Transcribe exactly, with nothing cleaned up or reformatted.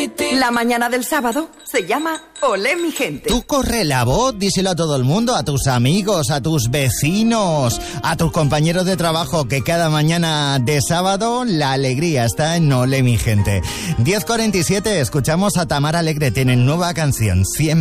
La mañana del sábado se llama Olé mi gente. Tú corre la voz, díselo a todo el mundo, a tus amigos, a tus vecinos, a tus compañeros de trabajo, que cada mañana de sábado la alegría está en Olé mi gente. diez cuarenta y siete, escuchamos a Tamara Alegre, tienen nueva canción, cien